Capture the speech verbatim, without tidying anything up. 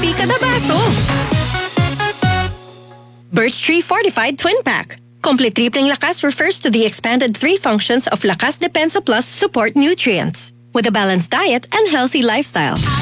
kape kada baso. Birch Tree Fortified Twin Pack. Complete tripling lakas refers to the expanded three functions of Lakas Depensa Plus support nutrients with a balanced diet and healthy lifestyle.